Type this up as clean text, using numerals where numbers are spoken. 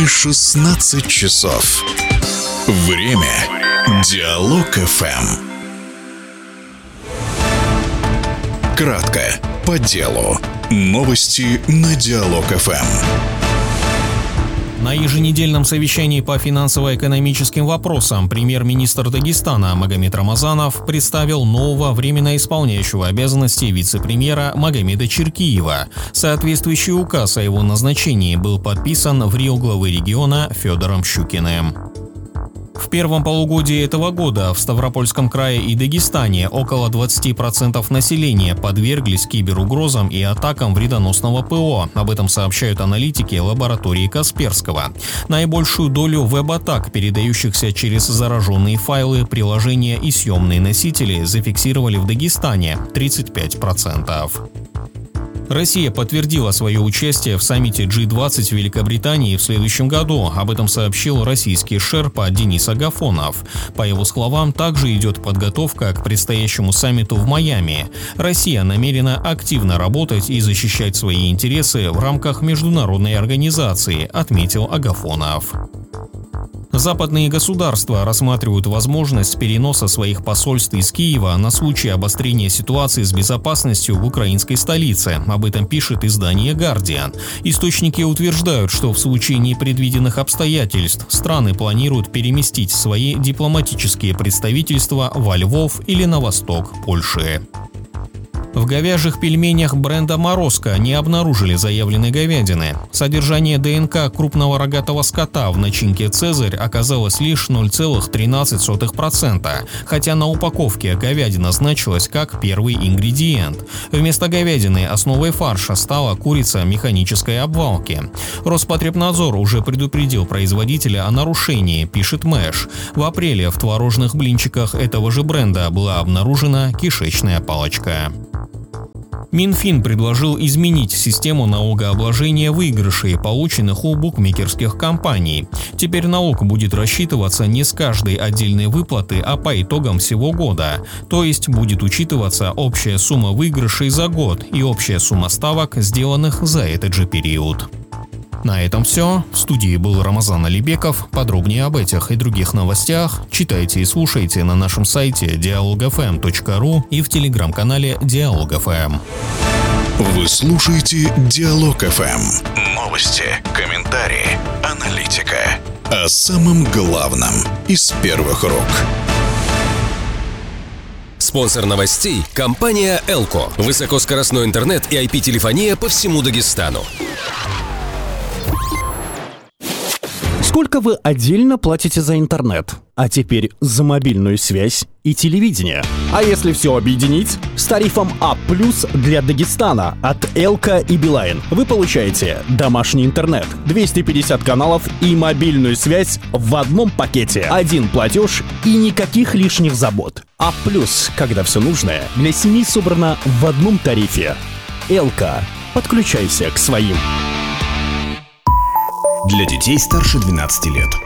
16 часов. Время Диалог ФМ. Кратко, по делу. Новости на Диалог ФМ. На еженедельном совещании по финансово-экономическим вопросам премьер-министр Дагестана Магомед Рамазанов представил нового временно исполняющего обязанности вице-премьера Магомеда Черкиева. Соответствующий указ о его назначении был подписан в рио главы региона Федором Щукиным. В первом полугодии этого года в Ставропольском крае и Дагестане около 20% населения подверглись киберугрозам и атакам вредоносного ПО. Об этом сообщают аналитики лаборатории Касперского. Наибольшую долю веб-атак, передающихся через зараженные файлы, приложения и съемные носители, зафиксировали в Дагестане – 35%. Россия подтвердила свое участие в саммите G20 в Великобритании в следующем году. Об этом сообщил российский шерпа Денис Агафонов. По его словам, также идет подготовка к предстоящему саммиту в Майами. Россия намерена активно работать и защищать свои интересы в рамках международной организации, отметил Агафонов. Западные государства рассматривают возможность переноса своих посольств из Киева на случай обострения ситуации с безопасностью в украинской столице. Об этом пишет издание «Гардиан». Источники утверждают, что в случае непредвиденных обстоятельств страны планируют переместить свои дипломатические представительства во Львов или на восток Польши. В говяжьих пельменях бренда «Морозко» не обнаружили заявленной говядины. Содержание ДНК крупного рогатого скота в начинке «Цезарь» оказалось лишь 0,13%, хотя на упаковке говядина значилась как первый ингредиент. Вместо говядины основой фарша стала курица механической обвалки. Роспотребнадзор уже предупредил производителя о нарушении, пишет Мэш. В апреле в творожных блинчиках этого же бренда была обнаружена кишечная палочка. Минфин предложил изменить систему налогообложения выигрышей, полученных у букмекерских компаний. Теперь налог будет рассчитываться не с каждой отдельной выплаты, а по итогам всего года. То есть будет учитываться общая сумма выигрышей за год и общая сумма ставок, сделанных за этот же период. На этом все. В студии был Рамазан Алибеков. Подробнее об этих и других новостях читайте и слушайте на нашем сайте dialogfm.ru и в телеграм-канале Диалог ФМ. Вы слушаете Диалог ФМ. Новости, комментарии, аналитика. О самом главном из первых рук. Спонсор новостей – компания «Элко». Высокоскоростной интернет и IP-телефония по всему Дагестану. Сколько вы отдельно платите за интернет? А теперь за мобильную связь и телевидение. А если все объединить? С тарифом А+ для Дагестана от Элко и Билайн вы получаете домашний интернет, 250 каналов и мобильную связь в одном пакете. Один платеж и никаких лишних забот. А+, когда все нужное для семьи собрано в одном тарифе. Элко. Подключайся к своим. Для детей старше 12 лет.